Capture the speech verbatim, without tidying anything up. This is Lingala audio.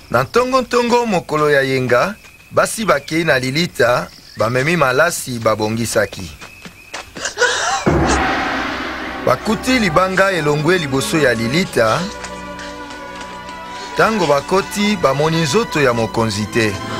Na ntongo-ntongo mokolo ya yenga, basi bakei na Lilita, bamemi malasi babongisaki. Bakuti libanga elongwe liboso ya Lilita, tango bakoti bamoni nzoto ya mokonzi te.